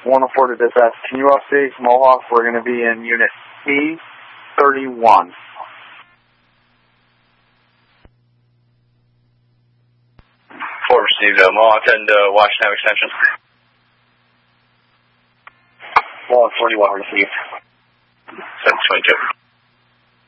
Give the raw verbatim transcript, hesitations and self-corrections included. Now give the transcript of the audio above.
one oh four to dispatch. Can you update Mohawk? We're going to be in Unit P thirty-one. four received, uh, Mohawk and uh, Washington extension. Mohawk forty-one received. seven twenty-two.